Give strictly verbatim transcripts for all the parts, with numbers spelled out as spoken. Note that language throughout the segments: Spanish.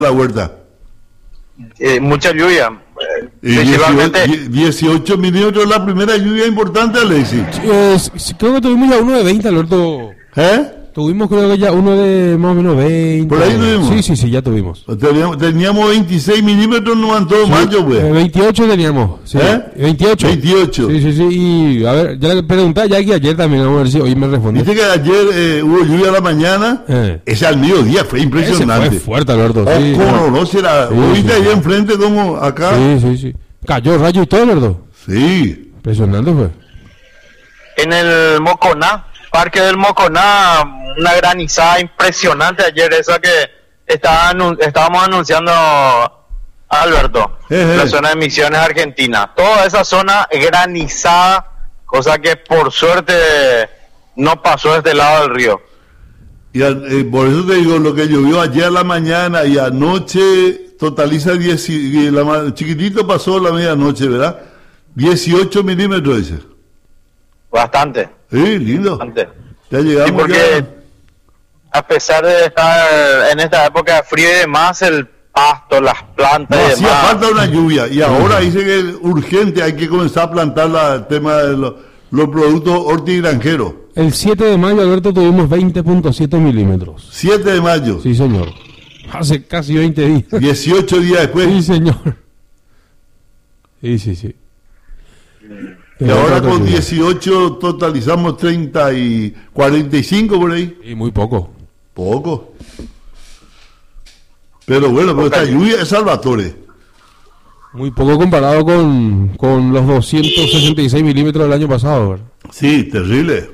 la huerta. Eh, mucha lluvia. Eh, Y principalmente. dieciocho milímetros, la primera lluvia importante, Alexis. Eh, s- creo que tuvimos ya uno de veinte, Alberto. ¿Eh? Tuvimos creo que ya uno de más o menos veinte. ¿Por ahí tuvimos? Sí, sí, sí, ya tuvimos. Teníamos, teníamos veintiséis milímetros no en todo Sí, mayo, pues. eh, veintiocho teníamos. Sí. ¿Eh? veintiocho. veintiocho. Sí, sí, sí. Y a ver, ya le pregunté ya que ayer también, vamos a ver si hoy me responde. Viste que ayer eh, hubo lluvia a la mañana. Eh. Ese al mediodía fue Ese impresionante. fue fuerte, Alberto. Oh, Sí, cómo no. no será. Sí, ¿Vos viste sí, allá sí. enfrente como acá? Sí, sí, sí. Cayó rayo y todo, Alberto. Sí. Impresionante fue. En el Moconá, Parque del Moconá, una granizada impresionante ayer, esa que estaba anun- estábamos anunciando, Alberto, Eh, eh. la zona de Misiones, Argentina. Toda esa zona granizada, cosa que por suerte no pasó de este lado del río. Y al- eh, por eso te digo, lo que llovió ayer a la mañana y anoche totaliza diez, y la, ma- chiquitito pasó la medianoche, ¿verdad? dieciocho milímetros ese. Bastante, Sí, lindo. bastante. Ya Sí, llegamos porque ya. a pesar de estar en esta época de frío y demás, el pasto, las plantas No, y hacía demás. falta una lluvia y ahora dice que es urgente, hay que comenzar a plantar la- el tema de los, los productos hortigranjeros. El siete de mayo, Alberto, tuvimos veinte punto siete milímetros. siete de mayo, Sí, señor. Hace casi veinte días. dieciocho días después. Sí, señor. Sí, sí, sí. Y ahora con dieciocho totalizamos treinta y cuarenta y cinco por ahí. Y muy poco. Poco. Pero bueno, pero esta lluvia es Salvatore. Muy poco comparado con, con los doscientos sesenta y seis milímetros del año pasado, ¿verdad? Sí, terrible.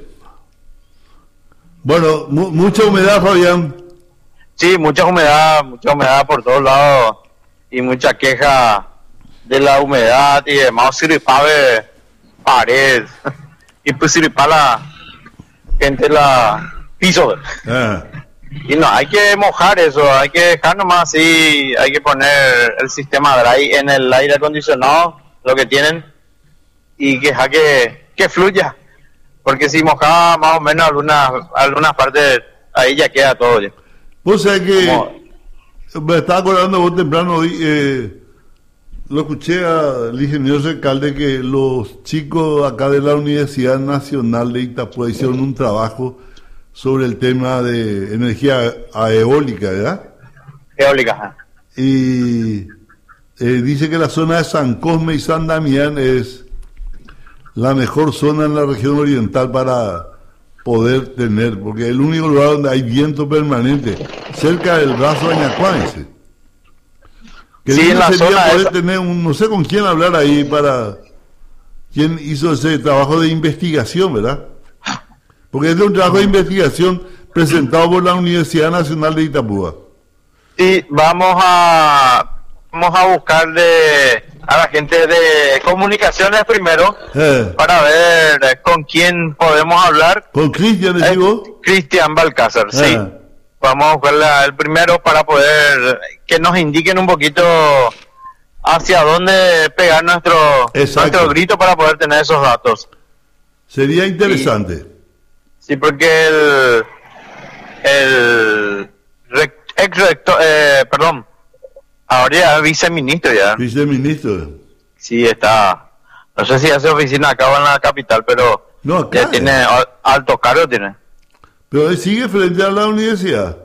Bueno, mu- mucha humedad, Fabián. Sí, mucha humedad, mucha humedad por todos lados y mucha queja de la humedad y demás, siripabe pared y pues siripa la gente la piso. Ah, Y no, hay que mojar eso, hay que dejar nomás así, hay que poner el sistema dry en el aire acondicionado, lo que tienen, y que deja que, que fluya, porque si mojaba más o menos algunas algunas partes, ahí ya queda todo ya. vos sabés que Como- me estaba acordando vos temprano hoy, eh, lo escuché al ingeniero alcalde que los chicos acá de la Universidad Nacional de Itapúa hicieron un trabajo sobre el tema de energía eólica, ¿verdad? Eólica, ajá. Y eh, dice que la zona de San Cosme y San Damián es la mejor zona en la región oriental para poder tener, porque es el único lugar donde hay viento permanente, cerca del brazo de Añacuáense. Que Sí, lindo en la sería zona poder esa. tener un, no sé con quién hablar ahí para quién hizo ese trabajo de investigación, ¿verdad? Porque es de un trabajo de investigación presentado por la Universidad Nacional de Itapúa. Sí, vamos a vamos a buscarle a la gente de comunicaciones primero Eh, para ver eh, con quién podemos hablar. con Cristian, Eh, digo. Cristian Balcázar, sí. Ah. Vamos a buscarle al primero para poder que nos indiquen un poquito hacia dónde pegar nuestro, Exacto. nuestro grito para poder tener esos datos. Sería interesante. Sí, porque el, el rec- ex rector, eh, perdón, ahora ya es viceministro ya. Viceministro. Sí, está, no sé si hace oficina acá o en la capital, pero No, acá. ya tiene al- alto cargo, tiene. Pero él sigue frente a la universidad.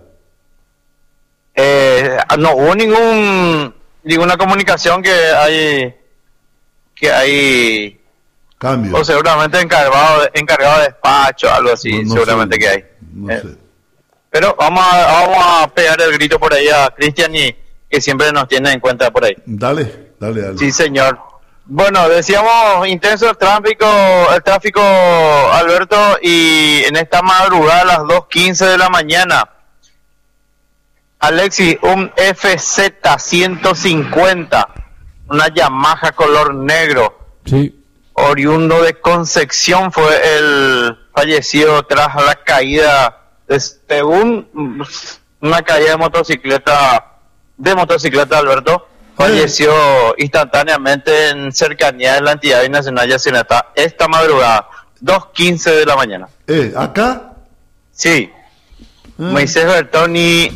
Eh, no hubo ningún ninguna comunicación que hay que hay Cambio. o seguramente encargado de, encargado de despacho, algo así, No- no seguramente sé. que hay. No Eh, sé. Pero vamos a, vamos a pegar el grito por ahí a Cristian y que siempre nos tiene en cuenta por ahí. Dale, dale, dale. Sí, señor. Bueno, decíamos intenso el tráfico, el tráfico, Alberto, y en esta madrugada a las dos quince de la mañana, Alexis, un F Z ciento cincuenta, una Yamaha color negro, Sí. oriundo de Concepción, fue el fallecido tras la caída, de, según una caída de motocicleta, de motocicleta, Alberto, falleció instantáneamente en cercanía de la entidad binacional Yacineta esta madrugada, dos quince de la mañana. Eh, ¿acá? Sí, Ah. Moisés Bertoni